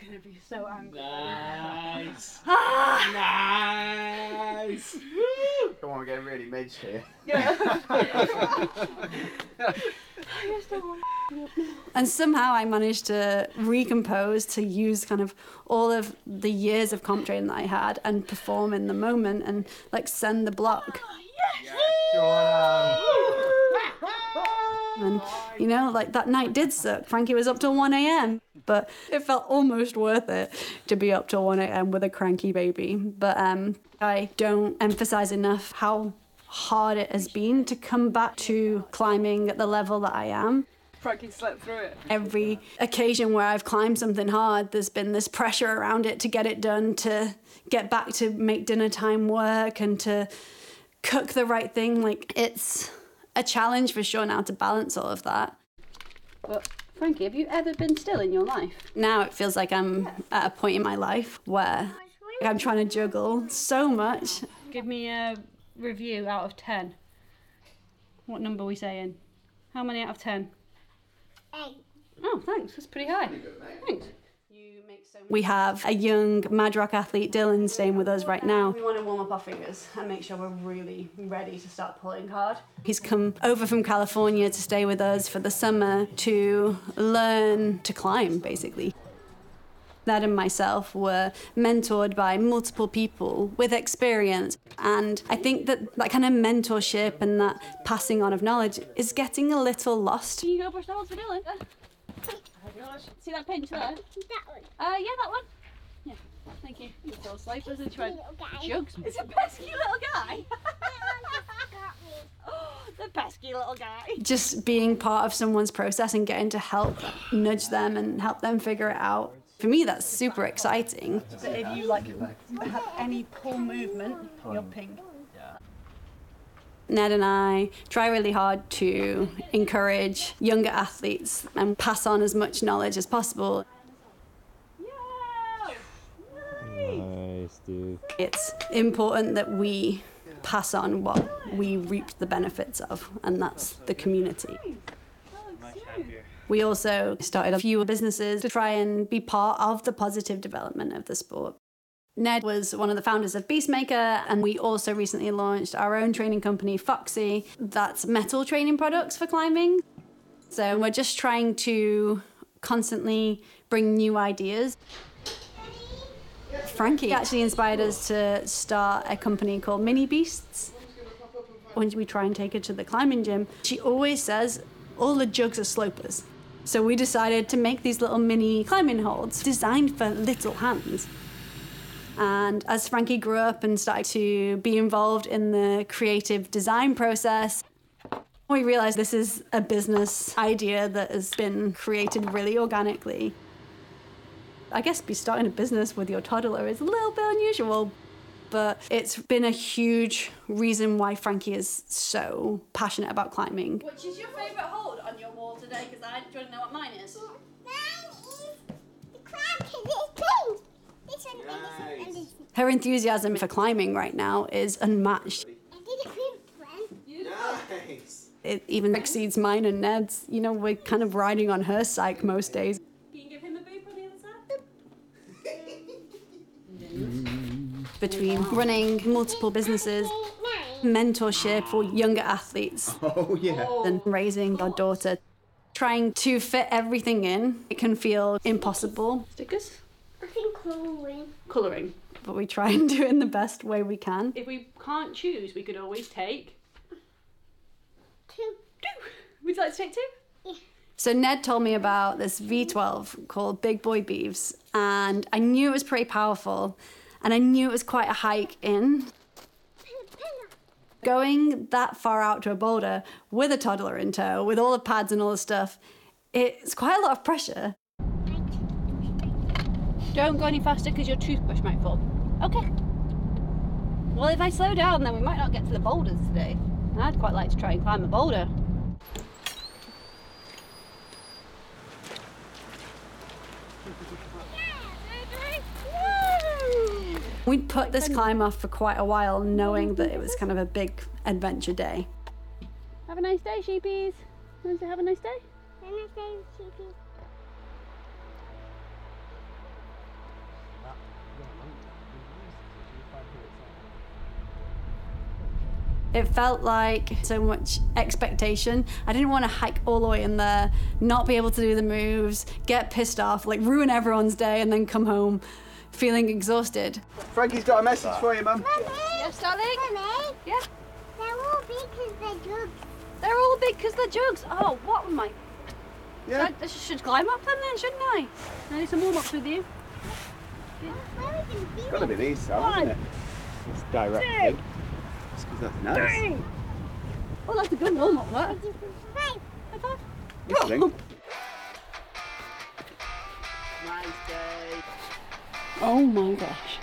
gonna be so angry. Nice. Nice. Come on, we're getting really midge here. Yeah. And somehow I managed to recompose, to use kind of all of the years of comp training that I had and perform in the moment and like send the block. And you know, like that night did suck. Frankie was up till 1 a.m. but it felt almost worth it to be up till 1 a.m. with a cranky baby. But I don't emphasize enough how hard it has been to come back to climbing at the level that I am. Frankie slept through it. Every occasion where I've climbed something hard, there's been this pressure around it to get it done, to get back to make dinner time work and to cook the right thing. Like, it's a challenge for sure now to balance all of that. But Frankie, have you ever been still in your life? Now it feels like I'm at a point in my life where I'm trying to juggle so much. Give me a review out of 10. What number are we saying? How many out of 10? 8. Oh, thanks. That's pretty high. Thanks. We have a young Mad Rock athlete, Dylan, staying with us right now. We want to warm up our fingers and make sure we're really ready to start pulling hard. He's come over from California to stay with us for the summer to learn to climb, basically. Ned and myself were mentored by multiple people with experience, and I think that that kind of mentorship and that passing on of knowledge is getting a little lost. Can you go brush the holes for Dylan? See that pinch there? That one. Yeah, that one. Yeah, thank you. You're so asleep, isn't she? Little guy. Jugs. It's a pesky little guy. Got me. Oh, the pesky little guy. Just being part of someone's process and getting to help nudge them and help them figure it out. For me, that's super exciting. So if you like have any pull movement, you'll ping. Ned and I try really hard to encourage younger athletes and pass on as much knowledge as possible. Yeah! Nice, dude. It's important that we pass on what we reap the benefits of, and that's the community. We also started a few businesses to try and be part of the positive development of the sport. Ned was one of the founders of Beastmaker, and we also recently launched our own training company, Foxy, that's metal training products for climbing. So we're just trying to constantly bring new ideas. Frankie actually inspired us to start a company called Mini Beasts. When we try and take her to the climbing gym, she always says, all the jugs are slopers. So we decided to make these little mini climbing holds designed for little hands. And as Frankie grew up and started to be involved in the creative design process, we realized this is a business idea that has been created really organically. I guess be starting a business with your toddler is a little bit unusual, but it's been a huge reason why Frankie is so passionate about climbing. Which is your favourite hold on your wall today? Because I don't know what mine is. Mine is the crab because it's pink. This one and this one and this one. Her enthusiasm for climbing right now is unmatched. I did a flip one. Nice. It even exceeds mine and Ned's. You know, we're kind of riding on her psyche most days. Can you give him a boop on the other side? Between running multiple businesses, mentorship for younger athletes, Oh, yeah. and raising our daughter, trying to fit everything in, it can feel impossible. Stickers? I think colouring. Colouring. But we try and do it in the best way we can. If we can't choose, we could always take 2. 2. Would you like to take 2? So Ned told me about this V12 called Big Boy Beeves, and I knew it was pretty powerful, and I knew it was quite a hike in. Going that far out to a boulder with a toddler in tow, with all the pads and all the stuff, it's quite a lot of pressure. Don't go any faster because your toothbrush might fall. Okay. Well, if I slow down, then we might not get to the boulders today. I'd quite like to try and climb a boulder. We'd put this climb off for quite a while, knowing that it was kind of a big adventure day. Have a nice day, sheepies. Want to have a nice day? Then I say sheepy. It felt like so much expectation. I didn't want to hike all the way in there, not be able to do the moves, get pissed off, like ruin everyone's day, and then come home feeling exhausted. Frankie's got a message for you, Mum. Mummy. Yes, darling? Mummy. Yeah. They're all big because they're jugs. They're all big because they're jugs. Oh, what am I? Yeah. I should climb up them then, shouldn't I? I need some warm-ups with you. Where are we going to be? It's got to be these, Sam, isn't it? It's directed. It's because that's nice. Well, that's a good warm-up, that. Right. High five. Yes, Link. Nice day. Oh my gosh.